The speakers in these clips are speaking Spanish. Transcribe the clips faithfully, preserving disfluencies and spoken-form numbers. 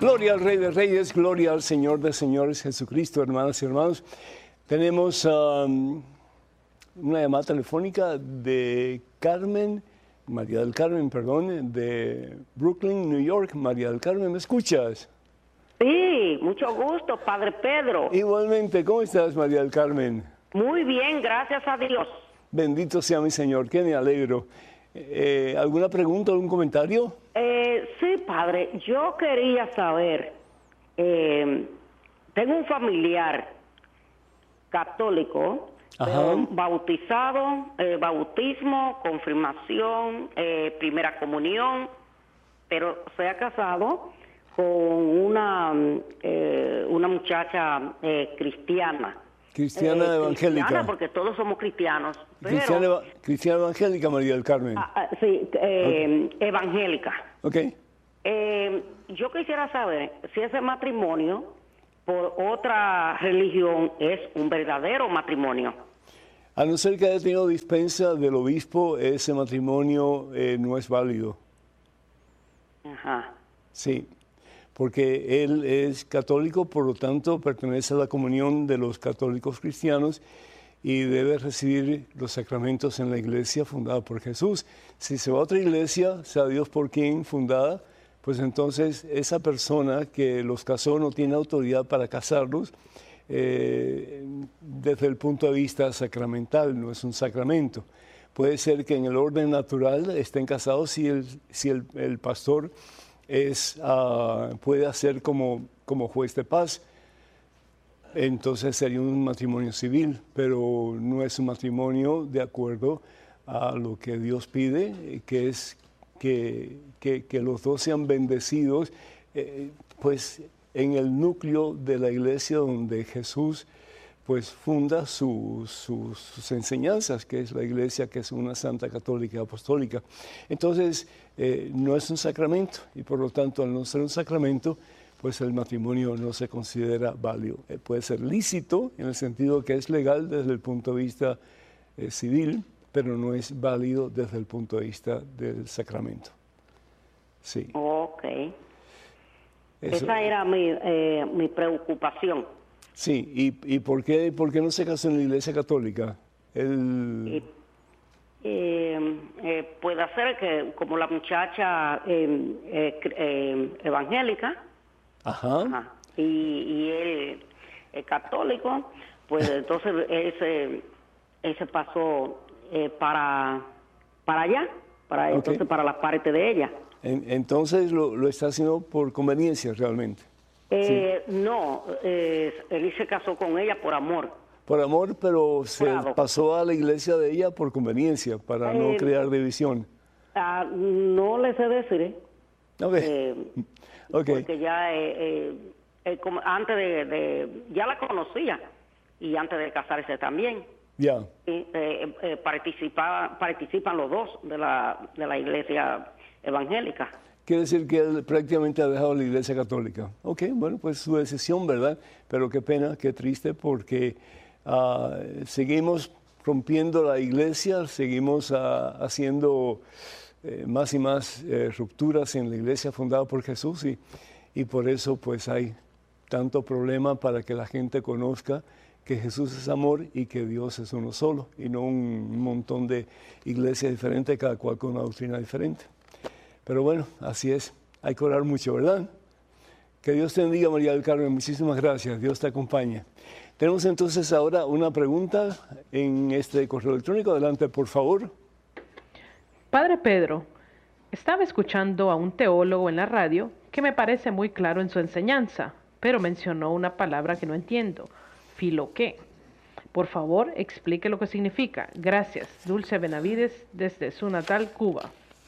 Gloria al Rey de Reyes, gloria al Señor de Señores, Jesucristo, hermanas y hermanos. Tenemos um, una llamada telefónica de Carmen, María del Carmen, perdón, de Brooklyn, New York. María del Carmen, ¿me escuchas? Sí, mucho gusto, Padre Pedro. Igualmente, ¿cómo estás, María del Carmen? Muy bien, gracias a Dios. Bendito sea mi Señor, que me alegro. Eh, ¿Alguna pregunta, algún comentario? Eh, sí, Padre, yo quería saber, eh, tengo un familiar católico, eh, bautizado, eh, bautismo, confirmación, eh, primera comunión, pero se ha casado con una, eh, una muchacha eh, cristiana. Cristiana eh, evangélica. Cristiana, porque todos somos cristianos. Pero, Cristiana, eva- cristiana evangélica, María del Carmen. ah, ah, sí, eh, okay. evangélica. Ok. Eh, yo quisiera saber si ese matrimonio por otra religión es un verdadero matrimonio. A no ser que haya tenido dispensa del obispo, ese matrimonio eh, no es válido. Ajá. Sí, porque él es católico, por lo tanto pertenece a la comunión de los católicos cristianos y debe recibir los sacramentos en la iglesia fundada por Jesús. Si se va a otra iglesia, sea Dios por quien fundada, pues entonces esa persona que los casó no tiene autoridad para casarlos eh, desde el punto de vista sacramental, no es un sacramento. Puede ser que en el orden natural estén casados si el, si el, el pastor es, uh, puede hacer como, como juez de paz. Entonces sería un matrimonio civil, pero no es un matrimonio de acuerdo a lo que Dios pide, que es que, que, que los dos sean bendecidos, eh, pues en el núcleo de la iglesia donde Jesús pues funda su, su, sus enseñanzas, que es la iglesia, que es una santa católica y apostólica. Entonces, eh, no es un sacramento, y por lo tanto, al no ser un sacramento, pues el matrimonio no se considera válido. Eh, puede ser lícito, en el sentido que es legal desde el punto de vista eh, civil, pero no es válido desde el punto de vista del sacramento. Sí. Ok. Eso. Esa era mi, eh, mi preocupación. Sí, ¿y, y por qué, por qué no se casó en la iglesia católica? El... Eh, eh, puede ser que como la muchacha eh, eh, eh, evangélica, Ajá. Ajá, y, y él es católico, pues entonces ese, ese pasó eh, para, para allá, para okay. entonces para la parte de ella. En, entonces lo, lo está haciendo por conveniencia realmente. Eh, sí. No, eh, él se casó con ella por amor. Por amor, pero se Claro. pasó a la iglesia de ella por conveniencia, para eh, no crear división. Uh, no le sé decir, ¿eh? Okay. Eh, okay. Porque ya eh, eh, eh, como antes de, de, ya la conocía, y antes de casarse también. Ya. Yeah. Eh, eh, participa, participan los dos de la, de la iglesia evangélica. Quiere decir que él prácticamente ha dejado la iglesia católica. Ok, bueno, pues su decisión, ¿verdad? Pero qué pena, qué triste, porque uh, seguimos rompiendo la iglesia, seguimos uh, haciendo eh, más y más eh, rupturas en la iglesia fundada por Jesús y, y por eso pues hay tanto problema para que la gente conozca que Jesús es amor y que Dios es uno solo y no un montón de iglesias diferentes, cada cual con una doctrina diferente. Pero bueno, así es. Hay que orar mucho, ¿verdad? Que Dios te bendiga, María del Carmen. Muchísimas gracias. Dios te acompañe. Tenemos entonces ahora una pregunta en este correo electrónico. Adelante, por favor. Padre Pedro, estaba escuchando a un teólogo en la radio que me parece muy claro en su enseñanza, pero mencionó una palabra que no entiendo. ¿Filoqué? Por favor, explique lo que significa. Gracias. Dulce Benavides, desde su natal, Cuba.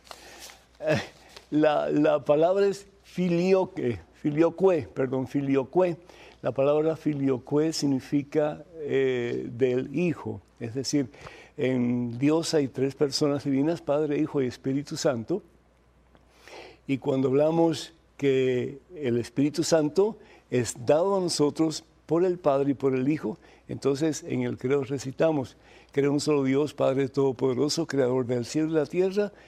La, la palabra es filioque, filioque, perdón, filioque. La palabra filioque significa eh, del Hijo, es decir, en Dios hay tres personas divinas, Padre, Hijo y Espíritu Santo. Y cuando hablamos que el Espíritu Santo es dado a nosotros por el Padre y por el Hijo, entonces en el credo recitamos, creo en un solo Dios, Padre Todopoderoso, Creador del cielo y la tierra,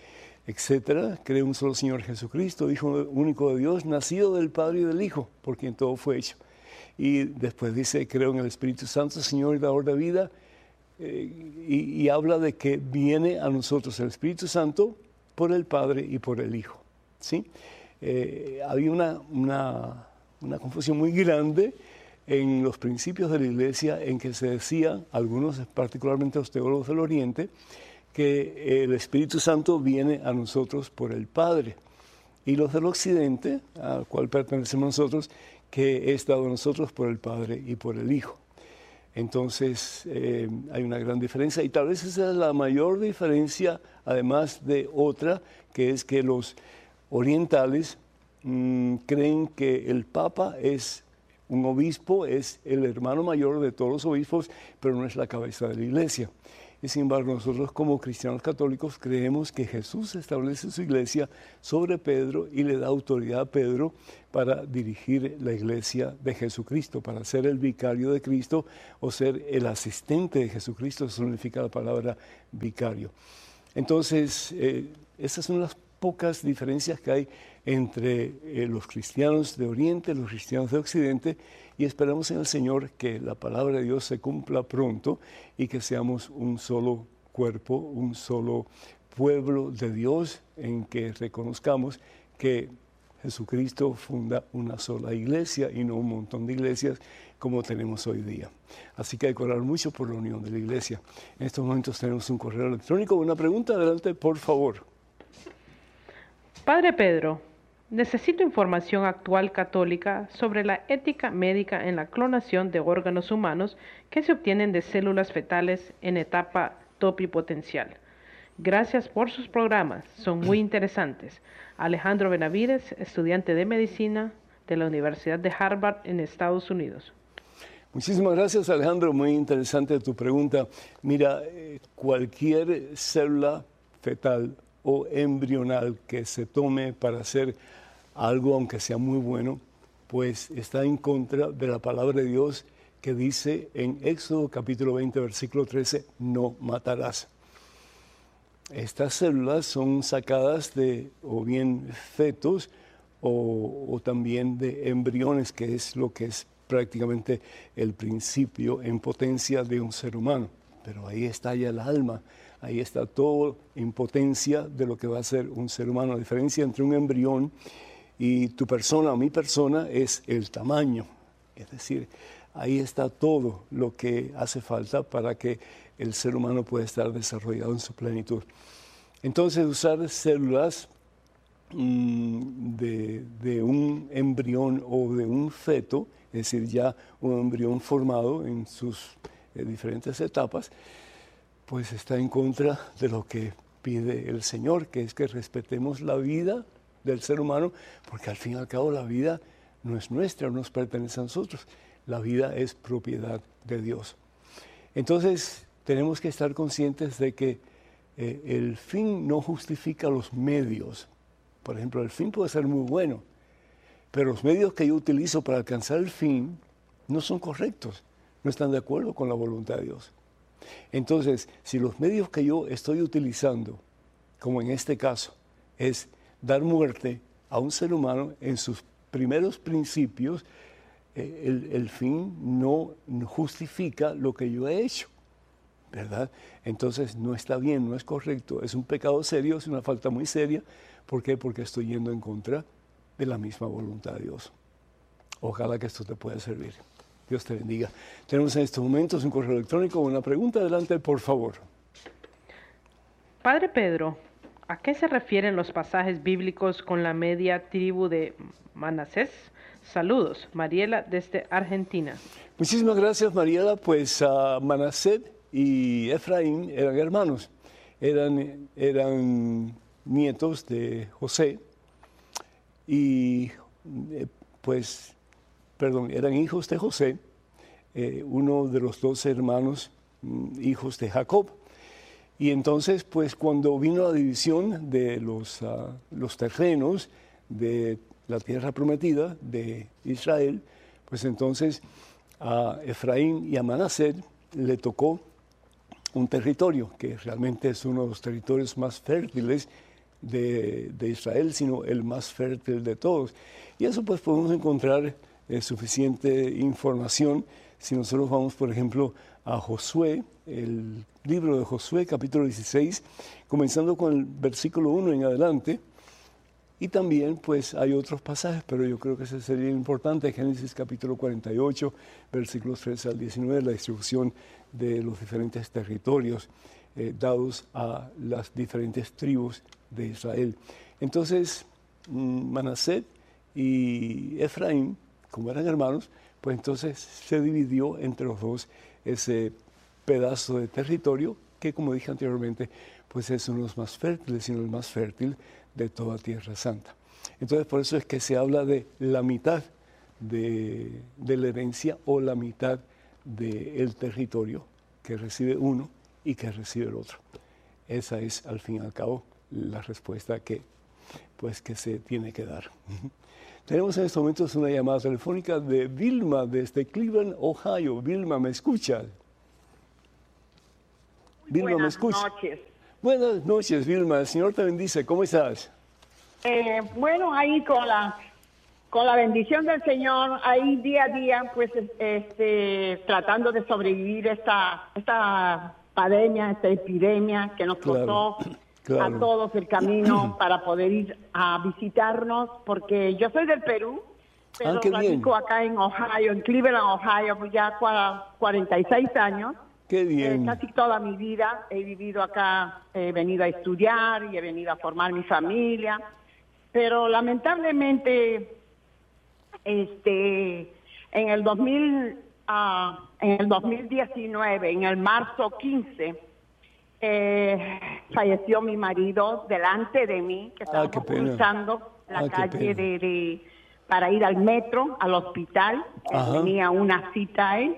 etcétera. Cree un solo Señor Jesucristo, Hijo único de Dios, nacido del Padre y del Hijo, por quien todo fue hecho. Y después dice, creo en el Espíritu Santo, Señor y dador de vida, eh, y, y habla de que viene a nosotros el Espíritu Santo por el Padre y por el Hijo, ¿sí? Eh, había una, una, una confusión muy grande en los principios de la Iglesia, en que se decía, algunos, particularmente los teólogos del Oriente, que el Espíritu Santo viene a nosotros por el Padre. Y los del Occidente, al cual pertenecemos nosotros, que es dado a nosotros por el Padre y por el Hijo. Entonces, eh, hay una gran diferencia, y tal vez esa es la mayor diferencia, además de otra, que es que los orientales mmm, creen que el Papa es un obispo, es el hermano mayor de todos los obispos, pero no es la cabeza de la Iglesia. Y sin embargo, nosotros como cristianos católicos creemos que Jesús establece su iglesia sobre Pedro y le da autoridad a Pedro para dirigir la iglesia de Jesucristo, para ser el vicario de Cristo o ser el asistente de Jesucristo, eso significa la palabra vicario. Entonces, eh, esas son las pocas diferencias que hay entre eh, los cristianos de Oriente, los cristianos de Occidente, y esperamos en el Señor que la palabra de Dios se cumpla pronto y que seamos un solo cuerpo, un solo pueblo de Dios, en que reconozcamos que Jesucristo funda una sola iglesia y no un montón de iglesias como tenemos hoy día. Así que hay que orar mucho por la unión de la iglesia. En estos momentos tenemos un correo electrónico. Una pregunta, adelante, por favor. Padre Pedro, necesito información actual católica sobre la ética médica en la clonación de órganos humanos que se obtienen de células fetales en etapa topipotencial. Gracias por sus programas, son muy interesantes. Alejandro Benavides, estudiante de medicina de la Universidad de Harvard en Estados Unidos. Muchísimas gracias, Alejandro, muy interesante tu pregunta. Mira, eh, cualquier célula fetal o embrional que se tome para hacer algo, aunque sea muy bueno, pues está en contra de la palabra de Dios que dice en Éxodo capítulo veinte, versículo trece, no matarás. Estas células son sacadas de o bien fetos o, o también de embriones, que es lo que es prácticamente el principio en potencia de un ser humano. Pero ahí está ya el alma. Ahí está todo en potencia de lo que va a ser un ser humano. La diferencia entre un embrión y tu persona o mi persona es el tamaño. Es decir, ahí está todo lo que hace falta para que el ser humano pueda estar desarrollado en su plenitud. Entonces, usar células mmm, de, de un embrión o de un feto, es decir, ya un embrión formado en sus eh, diferentes etapas, pues está en contra de lo que pide el Señor, que es que respetemos la vida del ser humano, porque al fin y al cabo la vida no es nuestra, no nos pertenece a nosotros, la vida es propiedad de Dios. Entonces tenemos que estar conscientes de que eh, el fin no justifica los medios. Por ejemplo, el fin puede ser muy bueno, pero los medios que yo utilizo para alcanzar el fin no son correctos, no están de acuerdo con la voluntad de Dios. Entonces, si los medios que yo estoy utilizando, como en este caso, es dar muerte a un ser humano en sus primeros principios, eh, el, el fin no, no justifica lo que yo he hecho, ¿verdad? Entonces, no está bien, no es correcto, es un pecado serio, es una falta muy seria. ¿Por qué? Porque estoy yendo en contra de la misma voluntad de Dios. Ojalá que esto te pueda servir. Dios te bendiga. Tenemos en estos momentos un correo electrónico, una pregunta. Adelante, por favor. Padre Pedro, ¿a qué se refieren los pasajes bíblicos con la media tribu de Manasés? Saludos, Mariela desde Argentina. Muchísimas gracias, Mariela. Pues uh, Manasés y Efraín eran hermanos, eran, eran nietos de José y eh, pues... perdón, eran hijos de José, eh, uno de los dos hermanos, mm, hijos de Jacob. Y entonces, pues cuando vino la división de los, uh, los terrenos de la tierra prometida de Israel, pues entonces a Efraín y a Manasés le tocó un territorio que realmente es uno de los territorios más fértiles de, de Israel, sino el más fértil de todos. Y eso pues podemos encontrar eh, suficiente información si nosotros vamos, por ejemplo, a Josué, el libro de Josué, capítulo dieciséis, comenzando con el versículo uno en adelante. Y también pues hay otros pasajes, pero yo creo que ese sería importante, Génesis capítulo cuarenta y ocho, versículos tres al diecinueve, la distribución de los diferentes territorios eh, dados a las diferentes tribus de Israel. Entonces, Manasés y Efraín, como eran hermanos, pues entonces se dividió entre los dos ese pedazo de territorio que, como dije anteriormente, pues es uno de los más fértiles, sino el más fértil de toda Tierra Santa. Entonces, por eso es que se habla de la mitad de, de la herencia o la mitad del territorio que recibe uno y que recibe el otro. Esa es, al fin y al cabo, la respuesta que, pues, que se tiene que dar. Tenemos en estos momentos una llamada telefónica de Vilma desde Cleveland, Ohio. Vilma, ¿me escuchas? Vilma, Buenas ¿me escuchas? noches. Buenas noches, Vilma. El Señor te bendice. ¿Cómo estás? Eh, bueno, ahí con la con la bendición del Señor, ahí día a día, pues, este, tratando de sobrevivir esta esta pandemia, esta epidemia que nos Claro, costó claro. a todos el camino para poder ir a visitarnos, porque yo soy del Perú, pero Ah, qué bien. radico acá en Ohio, en Cleveland, Ohio, pues ya cua- cuarenta y seis años. Qué Eh, bien. casi toda mi vida he vivido acá, he venido a estudiar y he venido a formar mi familia, pero lamentablemente, este, en el dos mil, ah, en el dos mil diecinueve, en el marzo quince, eh, falleció mi marido delante de mí, que Ah, estábamos qué pena. cruzando la Ah, qué calle pena. de, de- para ir al metro, al hospital. Él Ajá. tenía una cita ahí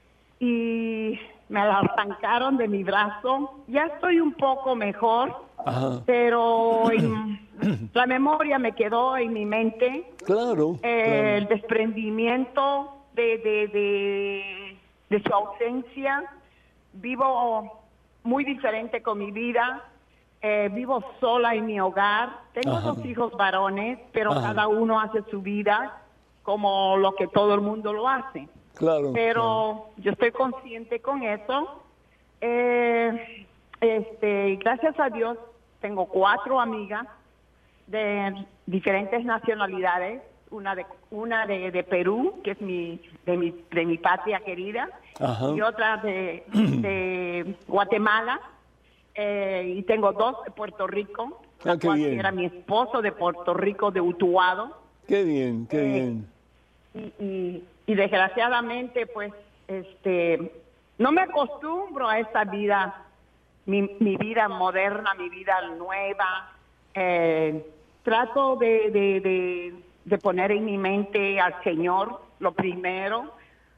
y me la arrancaron de mi brazo. Ya estoy un poco mejor, Ajá. pero en- la memoria me quedó en mi mente. Claro, Eh, el claro. desprendimiento de, de, de, de su ausencia. Vivo muy diferente con mi vida. Eh, vivo sola en mi hogar. Tengo Ajá. dos hijos varones, pero Ajá. cada uno hace su vida como lo que todo el mundo lo hace. Claro. Pero claro. yo estoy consciente con eso. Eh, este, gracias a Dios tengo cuatro amigas de diferentes nacionalidades, una de una de, de Perú, que es mi de mi de mi patria querida, Ajá. y otra de, de Guatemala, eh, y tengo dos de Puerto Rico, Ah, la qué cual bien. era mi esposo de Puerto Rico, de Utuado. Qué bien, qué Eh, bien. y, y, y desgraciadamente, pues, este, no me acostumbro a esta vida, mi, mi vida moderna, mi vida nueva. Eh, trato de, de, de, de poner en mi mente al Señor, lo primero,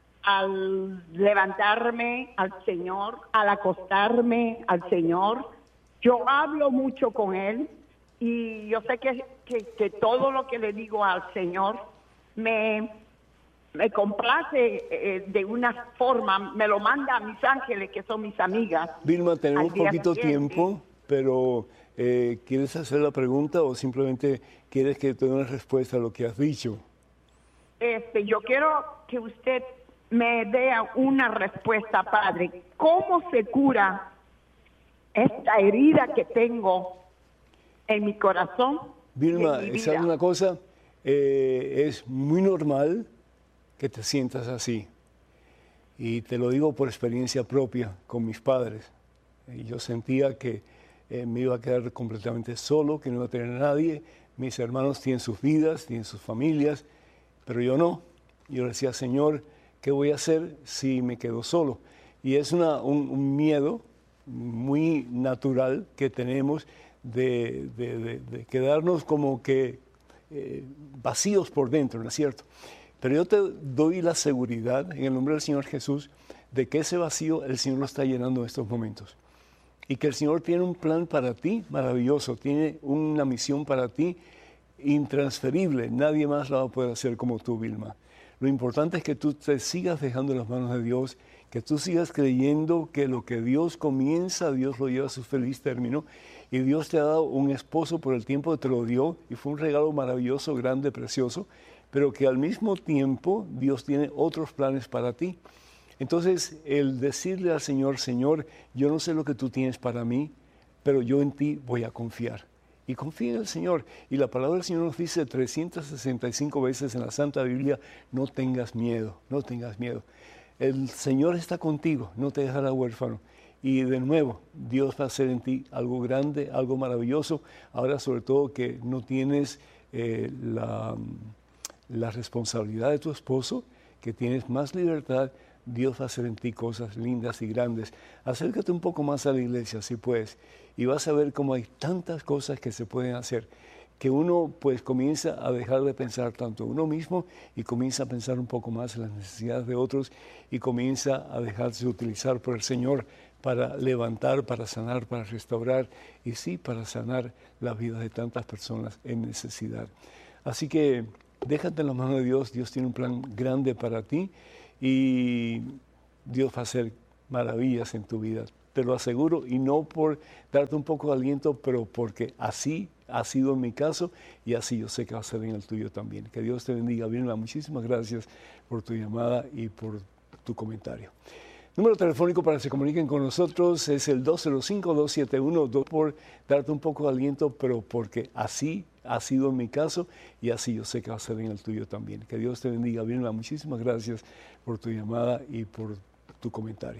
al levantarme al Señor, al acostarme al Señor. Yo hablo mucho con Él y yo sé que, que, que todo lo que le digo al Señor me, me complace eh, de una forma, me lo manda a mis ángeles, que son mis amigas. Vilma, tenemos al día poquito siguiente. tiempo, pero eh, ¿quieres hacer la pregunta o simplemente quieres que te dé una respuesta a lo que has dicho? Este, yo quiero que usted me dé una respuesta, Padre. ¿Cómo se cura esta herida que tengo en mi corazón? y Vilma, en mi ¿sabes vida? una cosa? Eh, es muy normal que te sientas así. Y te lo digo por experiencia propia con mis padres. Y yo sentía que eh, me iba a quedar completamente solo, que no iba a tener a nadie. Mis hermanos tienen sus vidas, tienen sus familias, pero yo no. Yo decía, Señor, ¿qué voy a hacer si me quedo solo? Y es una, un, un miedo muy natural que tenemos de, de, de, de quedarnos como que eh, vacíos por dentro, ¿no es cierto? Pero yo te doy la seguridad, en el nombre del Señor Jesús, de que ese vacío el Señor lo está llenando en estos momentos. Y que el Señor tiene un plan para ti maravilloso, tiene una misión para ti intransferible. Nadie más la va a poder hacer como tú, Vilma. Lo importante es que tú te sigas dejando en las manos de Dios, que tú sigas creyendo que lo que Dios comienza, Dios lo lleva a su feliz término. Y Dios te ha dado un esposo por el tiempo que te lo dio, y fue un regalo maravilloso, grande, precioso, pero que al mismo tiempo Dios tiene otros planes para ti. Entonces, el decirle al Señor, Señor, yo no sé lo que tú tienes para mí, pero yo en ti voy a confiar. Y confía en el Señor. Y la palabra del Señor nos dice trescientas sesenta y cinco veces en la Santa Biblia, no tengas miedo, no tengas miedo. El Señor está contigo, no te dejará huérfano. Y de nuevo, Dios va a hacer en ti algo grande, algo maravilloso. Ahora sobre todo que no tienes eh, la, la responsabilidad de tu esposo, que tienes más libertad, Dios va a hacer en ti cosas lindas y grandes. Acércate un poco más a la iglesia, si puedes, y vas a ver cómo hay tantas cosas que se pueden hacer, que uno pues comienza a dejar de pensar tanto en uno mismo y comienza a pensar un poco más en las necesidades de otros y comienza a dejarse utilizar por el Señor para levantar, para sanar, para restaurar y sí, para sanar la vida de tantas personas en necesidad. Así que déjate en las manos de Dios. Dios tiene un plan grande para ti y Dios va a hacer maravillas en tu vida, te lo aseguro, y no por darte un poco de aliento, pero porque así ha sido en mi caso y así yo sé que va a ser en el tuyo también. Que Dios te bendiga. Vilma, muchísimas gracias por tu llamada y por tu comentario. Número telefónico para que se comuniquen con nosotros es el dos cero cinco, dos siete uno, dos por darte un poco de aliento, pero porque así ha sido en mi caso y así yo sé que va a ser en el tuyo también. Que Dios te bendiga. Vilma, muchísimas gracias por tu llamada y por tu comentario.